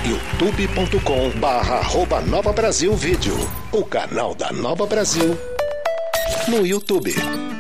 youtube.com/Nova Brasil Vídeo, o canal da Nova Brasil no YouTube.